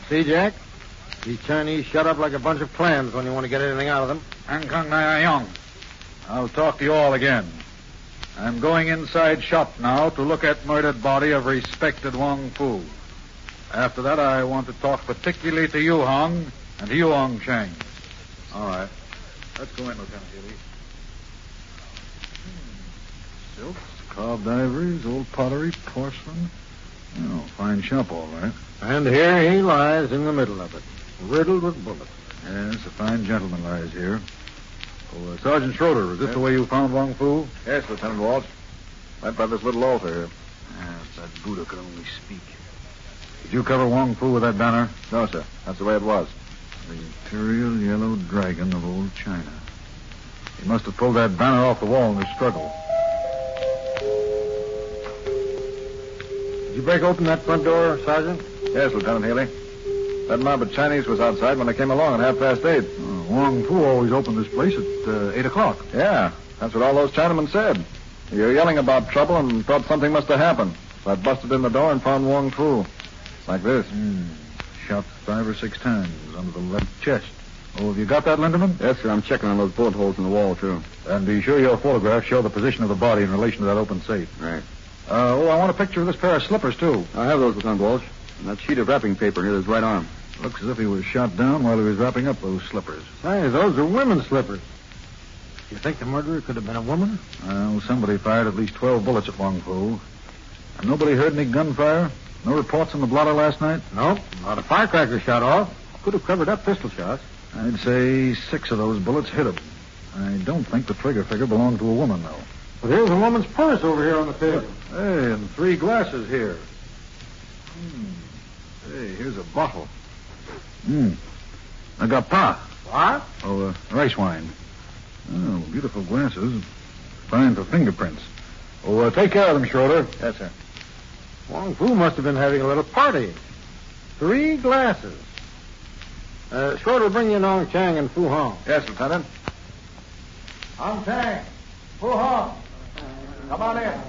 See, Jack? These Chinese shut up like a bunch of clams when you want to get anything out of them. Ankang Nai Yong. I'll talk to you all again. I'm going inside shop now to look at murdered body of respected Wong Fu. After that, I want to talk particularly to you, Hong, and to you, Hong Chang. All right. Let's go in, Lieutenant Healy. Silks, carved ivories, old pottery, porcelain. Oh, fine shop, all right. And here he lies in the middle of it, riddled with bullets. Yes, a fine gentleman lies here. Oh, Sergeant Schroeder, is this the way you found Wong Fu? Yes, Lieutenant Walsh. Right by this little altar here. Yes, that Buddha could only speak. Did you cover Wong Fu with that banner? No, sir. That's the way it was. The Imperial Yellow Dragon of old China. He must have pulled that banner off the wall in the struggle. Did you break open that front door, Sergeant? Yes, Lieutenant Healy. That mob of Chinese was outside when I came along at 8:30. Wong Fu always opened this place at 8 o'clock. Yeah, that's what all those Chinamen said. You were yelling about trouble and thought something must have happened. So I busted in the door and found Wong Fu. Like this. Shot 5 or 6 times under the left chest. Oh, have you got that, Lindemann? Yes, sir. I'm checking on those bullet holes in the wall, too. And be sure your photographs show the position of the body in relation to that open safe. Right. I want a picture of this pair of slippers, too. I have those, Lieutenant Walsh. And that sheet of wrapping paper near his right arm. Looks as if he was shot down while he was wrapping up those slippers. Say, those are women's slippers. You think the murderer could have been a woman? Well, somebody fired at least 12 bullets at Wong Fu. And nobody heard any gunfire? No reports on the blotter last night? Nope. Not a firecracker shot off. Could have covered up pistol shots. I'd say 6 of those bullets hit him. I don't think the trigger figure belonged to a woman, though. But here's a woman's purse over here on the table. Hey, and 3 glasses here. Hey, here's a bottle. Agapa. What? Oh, rice wine. Oh, beautiful glasses. Fine for fingerprints. Oh, take care of them, Schroeder. Yes, sir. Wong Fu must have been having a little party. 3 glasses. Schroeder, bring you Nong Chang and Fu Hong. Yes, Lieutenant. Nong Chang, Fu Hong. Come on in.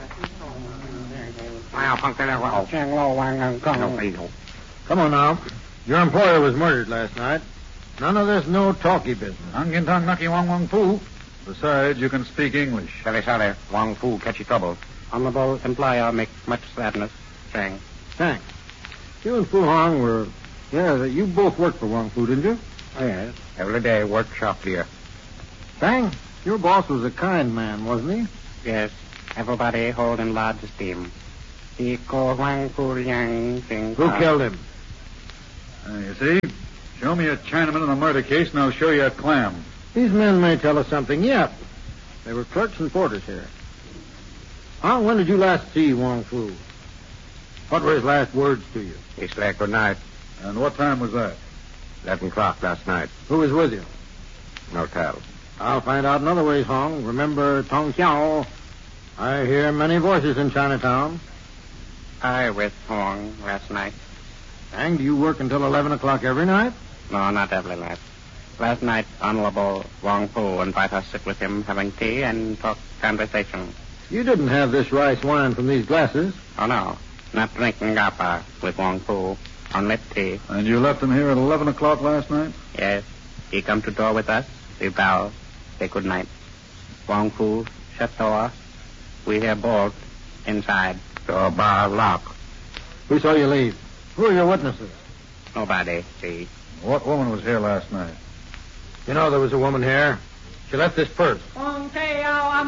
Come on now. Your employer was murdered last night. None of this no-talky business. Angintang Naki Wong Fu. Besides, you can speak English. Sorry. Wong Fu catchy trouble. Honorable employer make much sadness. Chang. Thanks. You and Fu Hong were... Yeah, you both worked for Wong Fu, didn't you? Yes. Every day workshop here. Tang, your boss was a kind man, wasn't he? Yes. Everybody hold in large esteem. He called Wang Fu Yang Sing. Who killed him? You see? Show me a Chinaman in a murder case, and I'll show you a clam. These men may tell us something yet. They were clerks and porters here. Hong, when did you last see Wong Fu? What were his last words to you? He said good night. And what time was that? 11 o'clock last night. Who was with you? No tell. I'll find out in other ways, Hong. Remember Tong Xiao. I hear many voices in Chinatown. I with Hong last night. Tang, do you work until 11 o'clock every night? No, not every night. Last night, Honorable Wong Fu invited us to sit with him having tea and talk conversation. You didn't have this rice wine from these glasses. Oh, no. Not drinking gapa with Wong Fu. Only tea. And you left him here at 11 o'clock last night? Yes. He come to door with us. We bow. Say good night. Wong Fu shut door. We hear bolt inside. Door bar lock. Who saw you leave? Who are your witnesses? Nobody see. What woman was here last night? You know there was a woman here. She left this purse. Who's this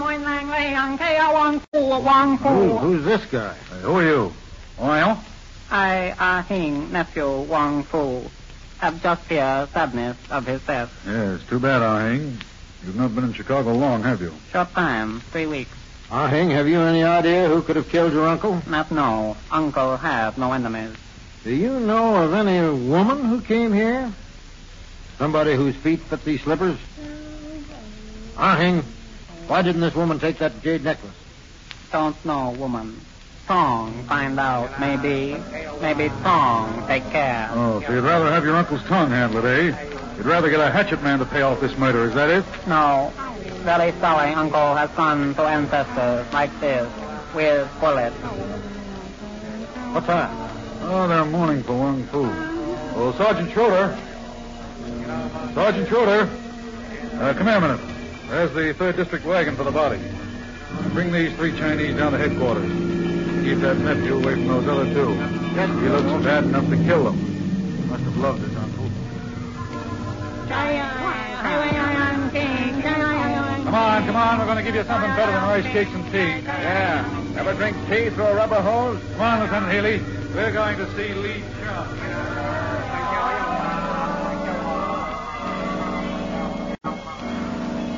guy? Hey, who are you? Oil? I, Hing, nephew Wong Fu, have just here sadness of his death. Yes, too bad, Ahing. You've not been in Chicago long, have you? Short time, 3 weeks. Hing, have you any idea who could have killed your uncle? Not know. Uncle have no enemies. Do you know of any woman who came here? Somebody whose feet fit these slippers? Hing, why didn't this woman take that jade necklace? Don't know, woman. Tong, find out. Maybe Tong, take care. Oh, so you'd rather have your uncle's tongue handled, eh? You'd rather get a hatchet man to pay off this murder, is that it? No. Very sorry, Uncle has gone to ancestors like this, with bullets. What's that? Oh, they're mourning for Wong Fu. Oh, Sergeant Schroeder. Sergeant Schroeder. Come here a minute. There's the 3rd District wagon for the body. Bring these 3 Chinese down to headquarters. Keep that nephew away from those other 2. He looks bad enough to kill them. Must have loved his uncle. Come on. We're going to give you something better than rice cakes and tea. Yeah. Ever drink tea through a rubber hose? Come on, Lieutenant Healy. We're going to see Lee Chung.